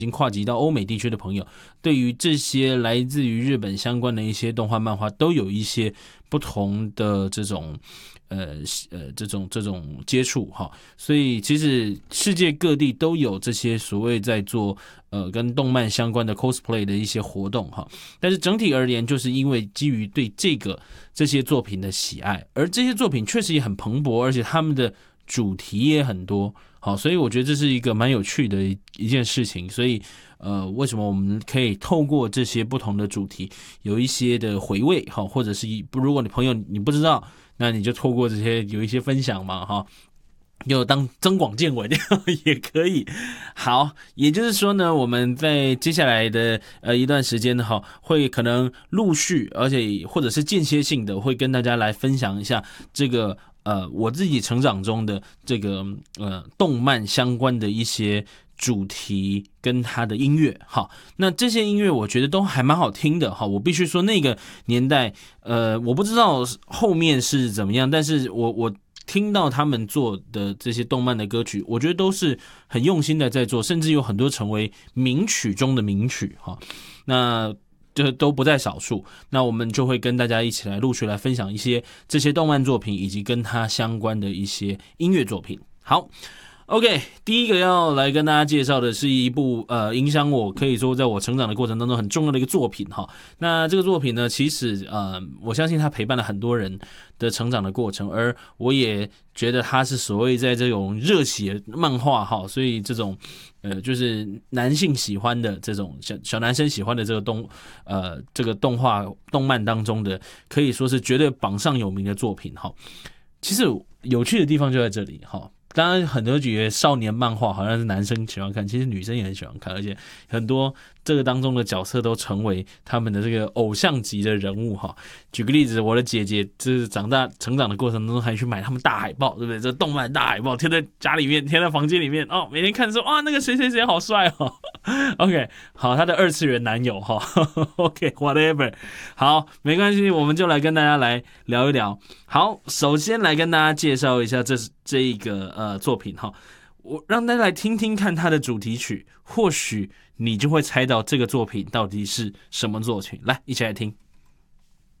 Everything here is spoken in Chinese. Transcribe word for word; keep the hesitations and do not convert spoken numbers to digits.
已经跨级到欧美地区的朋友，对于这些来自于日本相关的一些动画漫画，都有一些不同的这种呃呃这种这种接触哈。所以其实世界各地都有这些所谓在做呃跟动漫相关的 cosplay 的一些活动哈。但是整体而言，就是因为基于对这个这些作品的喜爱，而这些作品确实也很蓬勃，而且他们的主题也很多。好，所以我觉得这是一个蛮有趣的一件事情。所以，呃，为什么我们可以透过这些不同的主题，有一些的回味，哈，或者是如果你朋友你不知道，那你就透过这些有一些分享嘛，哈。又当增广见闻也可以。好，也就是说呢，我们在接下来的呃一段时间呢，哈，会可能陆续，而且或者是间歇性的，会跟大家来分享一下这个呃我自己成长中的这个呃动漫相关的一些主题跟他的音乐。好，那这些音乐我觉得都还蛮好听的。好，我必须说那个年代，呃，我不知道后面是怎么样，但是我我。听到他们做的这些动漫的歌曲，我觉得都是很用心的在做，甚至有很多成为名曲中的名曲哈。那这都不在少数。那我们就会跟大家一起来陆续来分享一些这些动漫作品以及跟它相关的一些音乐作品。好。OK， 第一个要来跟大家介绍的是一部呃影响我可以说在我成长的过程当中很重要的一个作品哈。那这个作品呢，其实呃我相信它陪伴了很多人的成长的过程，而我也觉得它是所谓在这种热血漫画哈，所以这种呃就是男性喜欢的这种小小男生喜欢的这个动呃这个动画动漫当中的，可以说是绝对榜上有名的作品哈。其实有趣的地方就在这里哈。当然很多觉得少年漫画好像是男生喜欢看，其实女生也很喜欢看，而且很多这个当中的角色都成为他们的这个偶像级的人物哈。举个例子，我的姐姐就是长大成长的过程中还去买他们大海报，对不对？这动漫大海报贴在家里面，贴在房间里面哦，每天看说哇那个谁谁谁好帅哦。OK， 好，他的二次元男友哈。OK， whatever， 好，没关系，我们就来跟大家来聊一聊。好，首先来跟大家介绍一下这这一个呃作品哈，我让大家来听听看它的主题曲，或许你就会猜到这个作品到底是什么作品。来，一起来听。